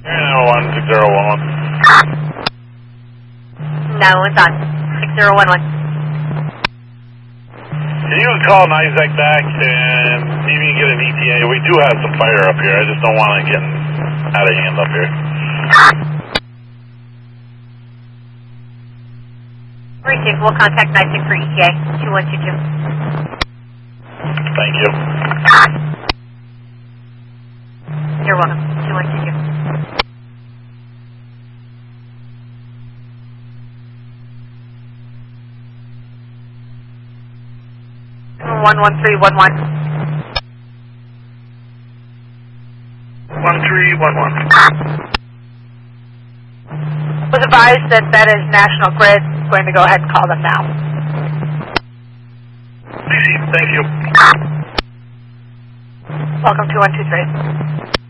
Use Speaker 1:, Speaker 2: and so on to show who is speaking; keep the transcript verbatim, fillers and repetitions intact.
Speaker 1: nine one six zero one one.
Speaker 2: nine one one's on. six zero one one.
Speaker 1: Can you call NISAC back and see if you can get an E T A? We do have some fire up here. I just don't want to get out of hand up here.
Speaker 2: Received. We'll contact NISAC for E T A. two one two two.
Speaker 1: Thank you.
Speaker 2: You're welcome. two one two two. one one three one one.
Speaker 1: one three one one.
Speaker 2: Was advised that that is National Grid. Going to go ahead and call them now.
Speaker 1: Thank you.
Speaker 2: Welcome to one two three.